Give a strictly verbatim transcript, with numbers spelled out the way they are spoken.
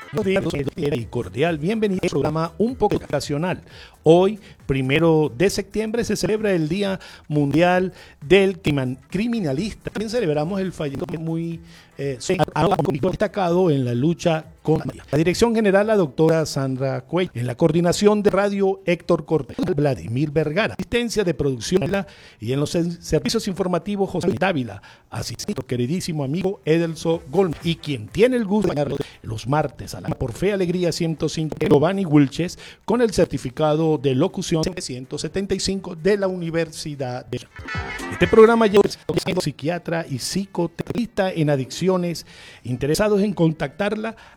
Buenos días y cordial bienvenido al programa Un poco Ocasional. Hoy, primero de septiembre, se celebra el Día Mundial del Criminalista. También celebramos el fallecimiento muy eh, destacado en la lucha contra la Dirección General, la doctora Sandra Cuellar. En la coordinación de radio, Héctor Cortés, Vladimir Vergara. Asistencia de producción y en los servicios informativos, José Dávila. Asistido, queridísimo amigo Edelso Golm. Y quien tiene el gusto de los martes a la por Fe Alegría ciento cinco, Giovanni Wilches, con el certificado de locución setecientos setenta y cinco de la Universidad de Este programa lleva siendo psiquiatra y psicoterapeuta en adicciones. Interesados en contactarla,